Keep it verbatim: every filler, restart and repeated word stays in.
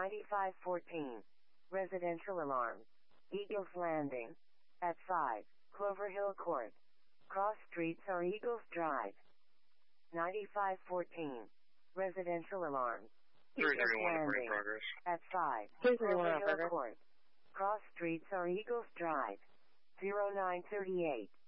ninety-five fourteen. Residential alarm. Eagles Landing. At five. Clover Hill Court. Cross streets are Eagles Drive. ninety-five fourteen. Residential alarm. three Eagles thirty-one, reporting Landing. progress. At five. three thirty-one, Clover Hill operator. Court. Cross streets are Eagles Drive. zero nine thirty-eight.